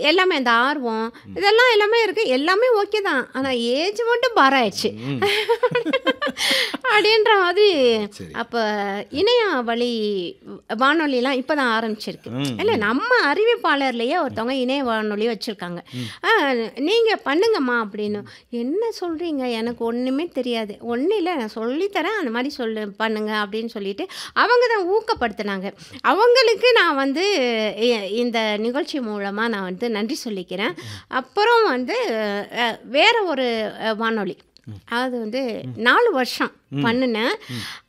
எல்லாமே அந்த ஆர்வம் இதெல்லாம் எல்லாமே இருக்குது, எல்லாமே ஓகே தான். ஆனால் ஏஜ் மட்டும் பார் ஆயிடுச்சு அப்படின்ற மாதிரி. அப்போ இணைய வழி வானொலிலாம் இப்போ தான் ஆரம்பிச்சிருக்கு. இல்லை, நம்ம அறிவிப்பாளர்லேயே ஒருத்தவங்க இணைய வானொலி வச்சுருக்காங்க. நீங்கள் பண்ணுங்கம்மா அப்படின்னு. என்ன சொல்கிறீங்க, எனக்கு ஒன்றுமே தெரியாது. ஒன்றும் இல்லை, நான் சொல்லித்தரேன், அந்த மாதிரி பண்ணுங்க அப்படின்னு சொல்லிட்டு அவங்க தான் ஊக்கப்படுத்தினாங்க. அவங்களுக்கு நான் வந்து இந்த நிகழ்ச்சி மூலமாக நான் வந்து நன்றி சொல்லிக்கிறேன். அப்புறம் வந்து வேற ஒரு வானொலி, அது வந்து 4 வருஷம் பண்ணினேன்.